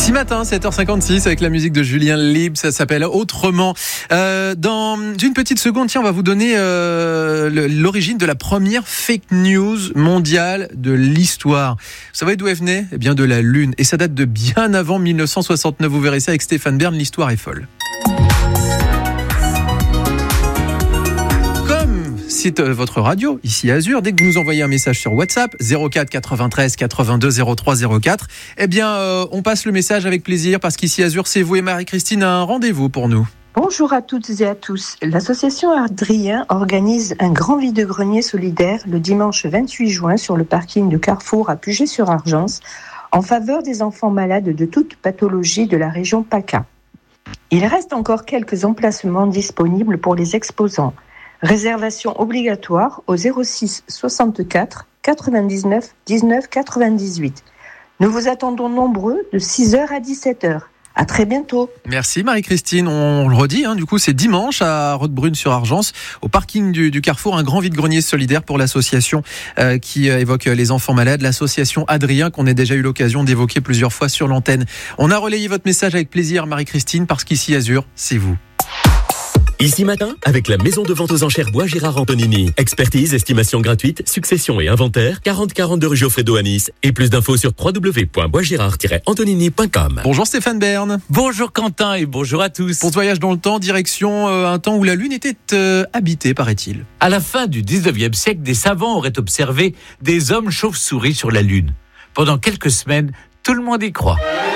Ici matin, 7h56, avec la musique de Julien Libre, ça s'appelle Autrement. Dans une petite seconde, tiens, on va vous donner l'origine de la première fake news mondiale de l'histoire. Vous savez d'où elle venait ? Eh bien de la Lune. Et ça date de bien avant 1969. Vous verrez ça avec Stéphane Bern, l'histoire est folle. C'est votre radio, ici Azur. Dès que vous nous envoyez un message sur WhatsApp, 04 93 82 03 04, eh bien, on passe le message avec plaisir parce qu'ici Azur, c'est vous et Marie-Christine a un rendez-vous pour nous. Bonjour à toutes et à tous. L'association Adrien organise un grand vide-grenier solidaire le dimanche 28 juin sur le parking de Carrefour à Puget-sur-Argence en faveur des enfants malades de toute pathologie de la région PACA. Il reste encore quelques emplacements disponibles pour les exposants. Réservation obligatoire au 06 64 99 19 98. Nous vous attendons nombreux de 6h à 17h. À très bientôt. Merci Marie-Christine. On le redit, du coup, c'est dimanche à Roquebrune-sur-Argence, au parking du Carrefour, un grand vide-grenier solidaire pour l'association qui évoque les enfants malades, l'association Adrien, qu'on a déjà eu l'occasion d'évoquer plusieurs fois sur l'antenne. On a relayé votre message avec plaisir, Marie-Christine, parce qu'ici Azur, c'est vous. Ici matin, avec la maison de vente aux enchères Bois Girard Antonini. Expertise, estimation gratuite, succession et inventaire, 4042 rue Geoffredo à Nice. Et plus d'infos sur www.boisgirard-antonini.com. Bonjour Stéphane Bern. Bonjour Quentin et bonjour à tous. Pour ce voyage dans le temps, direction un temps où la Lune était habitée, paraît-il. À la fin du 19e siècle, des savants auraient observé des hommes chauves-souris sur la Lune. Pendant quelques semaines, tout le monde y croit.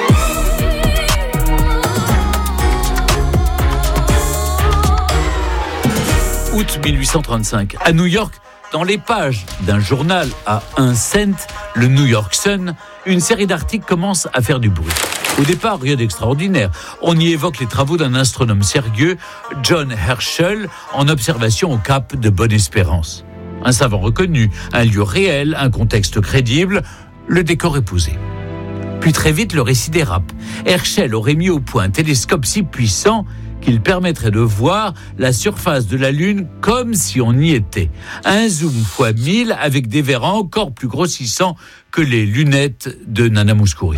Août 1835, à New York, dans les pages d'un journal à 1 cent, le New York Sun, une série d'articles commence à faire du bruit. Au départ, rien d'extraordinaire. On y évoque les travaux d'un astronome sérieux, John Herschel, en observation au cap de Bonne-Espérance. Un savant reconnu, un lieu réel, un contexte crédible, le décor est posé. Puis très vite, le récit dérape. Herschel aurait mis au point un télescope si puissant qu'il permettrait de voir la surface de la Lune comme si on y était. Un zoom x 1000 avec des verres encore plus grossissants que les lunettes de Nana Mouskouri.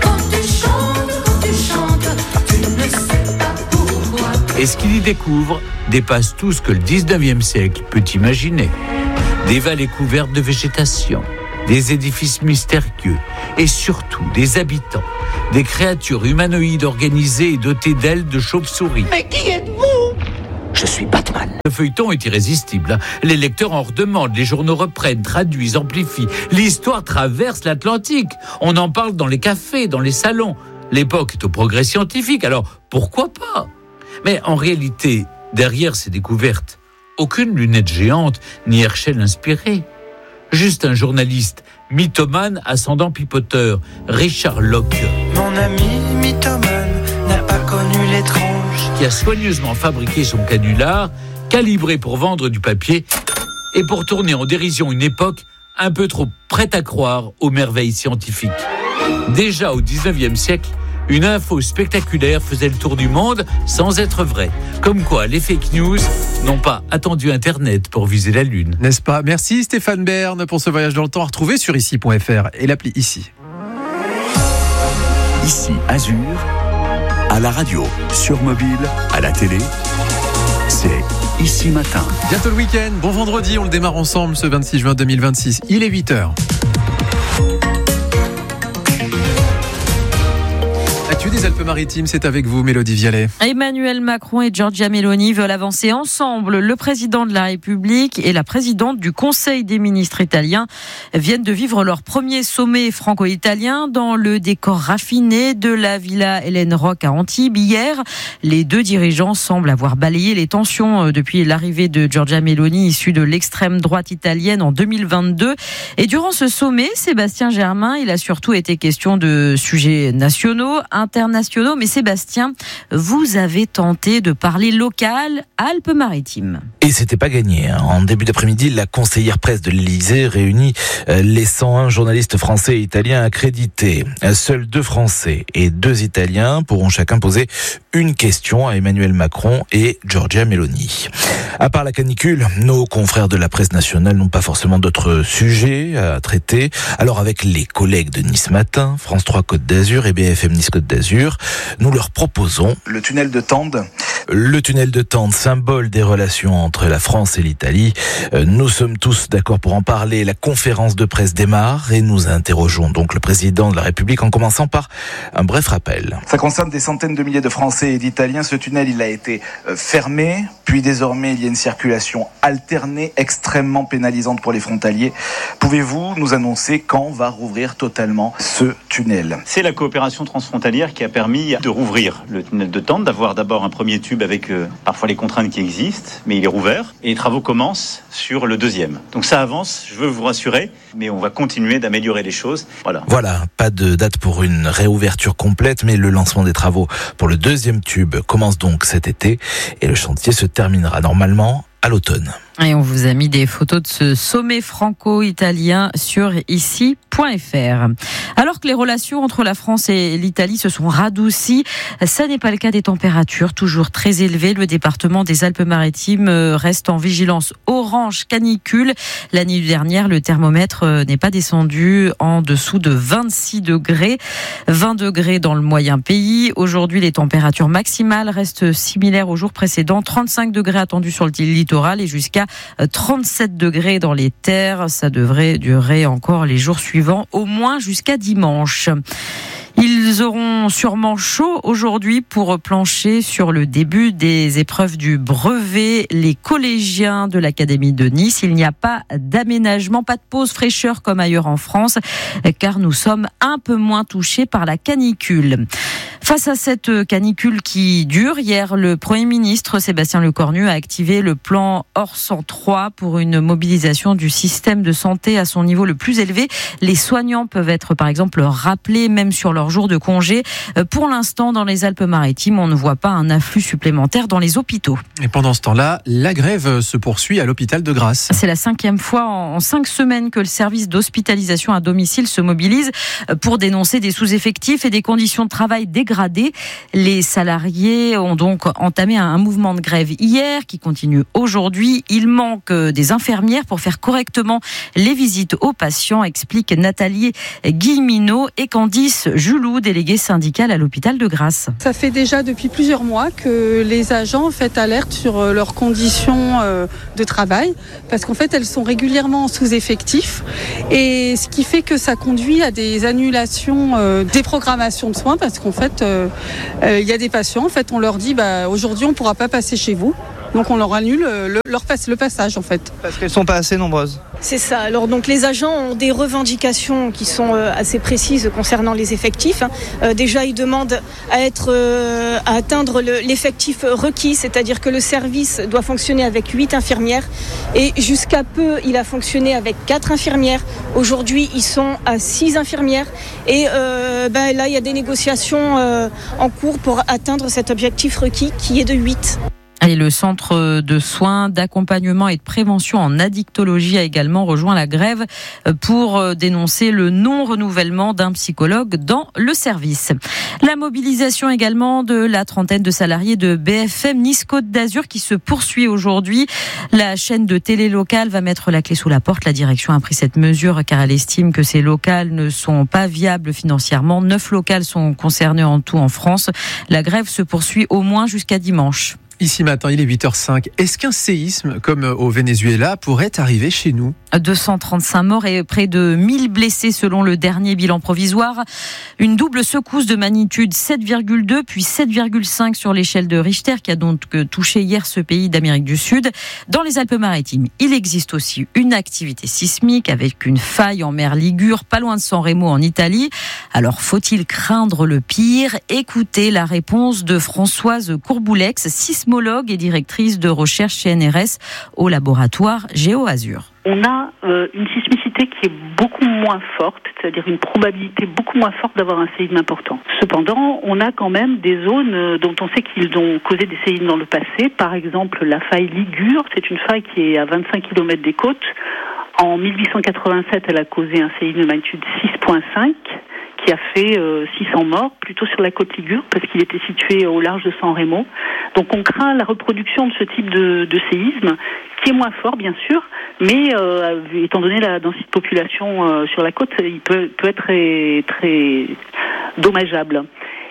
Et ce qu'il y découvre dépasse tout ce que le 19e siècle peut imaginer. Des vallées couvertes de végétation, des édifices mystérieux et surtout des habitants, des créatures humanoïdes organisées et dotées d'ailes de chauve-souris. Mais qui êtes-vous ? Je suis Batman. Le feuilleton est irrésistible. Les lecteurs en redemandent, les journaux reprennent, traduisent, amplifient. L'histoire traverse l'Atlantique. On en parle dans les cafés, dans les salons. L'époque est au progrès scientifique, alors pourquoi pas ? Mais en réalité, derrière ces découvertes, aucune lunette géante ni Herschel inspiré. Juste un journaliste mythomane ascendant pipoteur, Richard Locke. Mon ami mythomane n'a pas connu l'étrange. Qui a soigneusement fabriqué son canular, calibré pour vendre du papier et pour tourner en dérision une époque un peu trop prête à croire aux merveilles scientifiques. Déjà au 19e siècle, une info spectaculaire faisait le tour du monde sans être vraie. Comme quoi, les fake news n'ont pas attendu Internet pour viser la Lune. N'est-ce pas ? Merci Stéphane Bern pour ce voyage dans le temps à retrouver sur ici.fr et l'appli Ici. Ici Azur, à la radio, sur mobile, à la télé, c'est Ici Matin. Bientôt le week-end, bon vendredi, on le démarre ensemble ce 26 juin 2026. Il est 8h. L'actu des Alpes-Maritimes, c'est avec vous, Mélodie Vialet. Emmanuel Macron et Giorgia Meloni veulent avancer ensemble. Le président de la République et la présidente du Conseil des ministres italien viennent de vivre leur premier sommet franco-italien dans le décor raffiné de la Villa Hélène Roque à Antibes. Hier, les deux dirigeants semblent avoir balayé les tensions depuis l'arrivée de Giorgia Meloni, issue de l'extrême droite italienne en 2022. Et durant ce sommet, Sébastien Germain, il a surtout été question de sujets nationaux, internationaux. Mais Sébastien, vous avez tenté de parler local, Alpes-Maritimes. Et c'était pas gagné. En début d'après-midi, la conseillère presse de l'Élysée réunit les 101 journalistes français et italiens accrédités. Seuls 2 Français et 2 Italiens pourront chacun poser une question à Emmanuel Macron et Giorgia Meloni. À part la canicule, nos confrères de la presse nationale n'ont pas forcément d'autres sujets à traiter. Alors avec les collègues de Nice Matin, France 3 Côte d'Azur et BFM Nice Côte d'Azur, d'Azur. Nous leur proposons le tunnel de Tende. Le tunnel de Tende, symbole des relations entre la France et l'Italie. Nous sommes tous d'accord pour en parler. La conférence de presse démarre et nous interrogeons donc le président de la République en commençant par un bref rappel. Ça concerne des centaines de milliers de Français et d'Italiens. Ce tunnel, il a été fermé, puis désormais il y a une circulation alternée extrêmement pénalisante pour les frontaliers. Pouvez-vous nous annoncer quand va rouvrir totalement ce tunnel ? C'est la coopération transfrontalière qui a permis de rouvrir le tunnel de Tende, d'avoir d'abord un premier tube avec parfois les contraintes qui existent, mais il est rouvert et les travaux commencent sur le deuxième. Donc ça avance, je veux vous rassurer, mais on va continuer d'améliorer les choses. Voilà, pas de date pour une réouverture complète, mais le lancement des travaux pour le deuxième tube commence donc cet été et le chantier se terminera normalement à l'automne. Et on vous a mis des photos de ce sommet franco-italien sur ici.fr. Alors que les relations entre la France et l'Italie se sont radoucies, ça n'est pas le cas des températures, toujours très élevées. Le département des Alpes-Maritimes reste en vigilance orange canicule. La nuit dernière, le thermomètre n'est pas descendu en dessous de 26 degrés. 20 degrés dans le moyen pays. Aujourd'hui, les températures maximales restent similaires au jour précédent. 35 degrés attendus sur le littoral et jusqu'à 37 degrés dans les terres. Ça devrait durer encore les jours suivants, au moins jusqu'à dimanche. Ils auront sûrement chaud aujourd'hui pour plancher sur le début des épreuves du brevet. Les collégiens de l'Académie de Nice, il n'y a pas d'aménagement, pas de pause fraîcheur comme ailleurs en France, car nous sommes un peu moins touchés par la canicule. Face à cette canicule qui dure, hier, le Premier ministre Sébastien Lecornu a activé le plan Orsan 3 pour une mobilisation du système de santé à son niveau le plus élevé. Les soignants peuvent être, par exemple, rappelés même sur leur jour de congé. Pour l'instant, dans les Alpes-Maritimes, on ne voit pas un afflux supplémentaire dans les hôpitaux. Et pendant ce temps-là, la grève se poursuit à l'hôpital de Grasse. C'est la 5e fois en 5 semaines que le service d'hospitalisation à domicile se mobilise pour dénoncer des sous-effectifs et des conditions de travail dégradées. Les salariés ont donc entamé un mouvement de grève hier qui continue aujourd'hui. Il manque des infirmières pour faire correctement les visites aux patients, explique Nathalie Guilleminot et Candice Julou, déléguée syndicale à l'hôpital de Grasse. Ça fait déjà depuis plusieurs mois que les agents alertent sur leurs conditions de travail parce qu'en fait elles sont régulièrement en sous-effectif et ce qui fait que ça conduit à des annulations, des programmations de soins parce qu'en fait il y a des patients, en fait on leur dit aujourd'hui on ne pourra pas passer chez vous. Donc on leur annule le passage en fait. Parce qu'elles ne sont pas assez nombreuses. C'est ça. Alors donc les agents ont des revendications qui sont assez précises concernant les effectifs. Déjà ils demandent à atteindre l'effectif requis, c'est-à-dire que le service doit fonctionner avec 8 infirmières et jusqu'à peu il a fonctionné avec 4 infirmières. Aujourd'hui ils sont à 6 infirmières et là il y a des négociations en cours pour atteindre cet objectif requis qui est de 8. Et le centre de soins, d'accompagnement et de prévention en addictologie a également rejoint la grève pour dénoncer le non-renouvellement d'un psychologue dans le service. La mobilisation également de la trentaine de salariés de BFM Nice-Côte d'Azur qui se poursuit aujourd'hui. La chaîne de télé locale va mettre la clé sous la porte. La direction a pris cette mesure car elle estime que ces locales ne sont pas viables financièrement. 9 locales sont concernées en tout en France. La grève se poursuit au moins jusqu'à dimanche. Ici matin, il est 8h05. Est-ce qu'un séisme, comme au Venezuela, pourrait arriver chez nous ? 235 morts et près de 1000 blessés selon le dernier bilan provisoire. Une double secousse de magnitude 7,2 puis 7,5 sur l'échelle de Richter qui a donc touché hier ce pays d'Amérique du Sud. Dans les Alpes-Maritimes, il existe aussi une activité sismique avec une faille en mer Ligure, pas loin de San Remo en Italie. Alors faut-il craindre le pire ? Écoutez la réponse de Françoise Courboulex, sismologue et directrice de recherche chez NRS au laboratoire GeoAzur. On a une sismicité qui est beaucoup moins forte, c'est-à-dire une probabilité beaucoup moins forte d'avoir un séisme important. Cependant, on a quand même des zones dont on sait qu'ils ont causé des séismes dans le passé. Par exemple, la faille Ligure, c'est une faille qui est à 25 km des côtes. En 1887, elle a causé un séisme de magnitude 6,5. Qui a fait 600 morts, plutôt sur la côte Ligure, parce qu'il était situé au large de San Remo. Donc on craint la reproduction de ce type de séisme, qui est moins fort bien sûr, mais étant donné la densité de population sur la côte, il peut être très, très dommageable.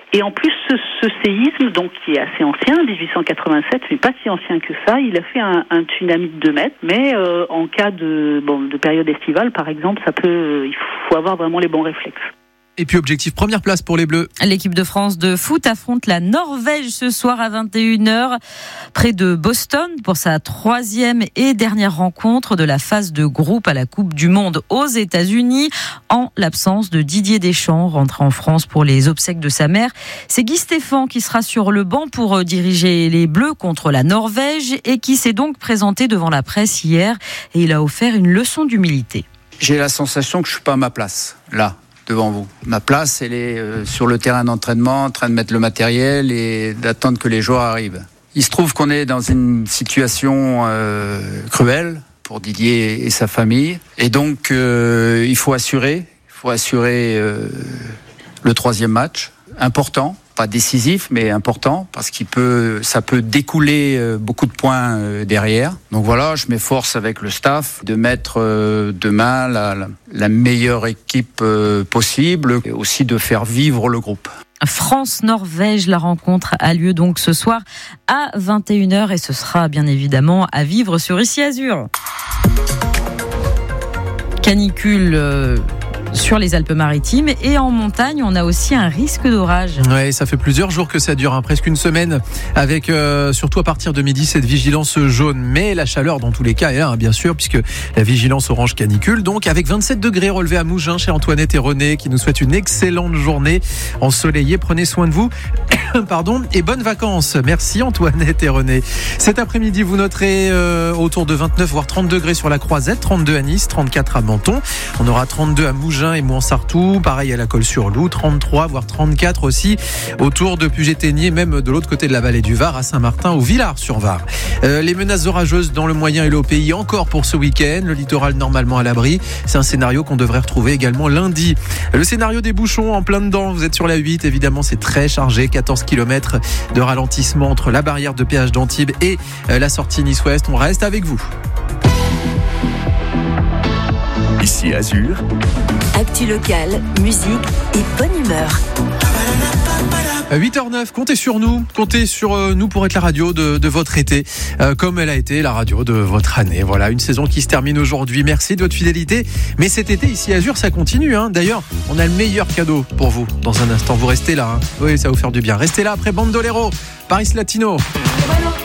Et en plus, ce séisme, donc qui est assez ancien, 1887, mais pas si ancien que ça, il a fait un tsunami de 2 mètres. Mais en cas de période estivale, par exemple, il faut avoir vraiment les bons réflexes. Et puis objectif première place pour les Bleus. L'équipe de France de foot affronte la Norvège ce soir à 21h près de Boston pour sa 3e et dernière rencontre de la phase de groupe à la Coupe du Monde aux États-Unis. En l'absence de Didier Deschamps, rentré en France pour les obsèques de sa mère, c'est Guy Stéphane qui sera sur le banc pour diriger les Bleus contre la Norvège et qui s'est donc présenté devant la presse hier et il a offert une leçon d'humilité. J'ai la sensation que je suis pas à ma place, là. Devant vous. Ma place, elle est sur le terrain d'entraînement, en train de mettre le matériel et d'attendre que les joueurs arrivent. Il se trouve qu'on est dans une situation cruelle pour Didier et sa famille. Et donc, il faut assurer le 3e match. Important, pas décisif, mais important, parce ça peut découler beaucoup de points derrière. Donc voilà, je m'efforce avec le staff de mettre demain la meilleure équipe possible, et aussi de faire vivre le groupe. France-Norvège, la rencontre a lieu donc ce soir à 21h et ce sera bien évidemment à vivre sur Ici Azur. Canicule sur les Alpes-Maritimes et en montagne, on a aussi un risque d'orage. Ouais, ça fait plusieurs jours que ça dure, presque une semaine, avec surtout à partir de midi cette vigilance jaune. Mais la chaleur, dans tous les cas, est là, bien sûr, puisque la vigilance orange canicule. Donc, avec 27 degrés relevés à Mougins, chez Antoinette et René, qui nous souhaitent une excellente journée ensoleillée. Prenez soin de vous. Et bonnes vacances. Merci Antoinette et René. Cet après-midi, vous noterez autour de 29 voire 30 degrés sur la Croisette, 32 à Nice, 34 à Menton. On aura 32 à Mougins et Mouansartou, pareil à la Colle-sur-Loup, 33 voire 34 aussi autour de Puget-Théniers, même de l'autre côté de la vallée du Var, à Saint-Martin ou Villars-sur-Var. Les menaces orageuses dans le moyen et le haut pays encore pour ce week-end. Le littoral normalement à l'abri. C'est un scénario qu'on devrait retrouver également lundi. Le scénario des bouchons en plein dedans. Vous êtes sur la 8, évidemment c'est très chargé, 14 km de ralentissement entre la barrière de péage d'Antibes et la sortie Nice-Ouest. On reste avec vous. Ici Azur. Actu locale, musique et bonne humeur. 8h09, comptez sur nous pour être la radio de votre été, comme elle a été la radio de votre année. Voilà, une saison qui se termine aujourd'hui. Merci de votre fidélité. Mais cet été, ici Azur, ça continue. D'ailleurs, on a le meilleur cadeau pour vous dans un instant. Vous restez là. Oui, ça va vous faire du bien. Restez là après Bandolero, Paris Latino.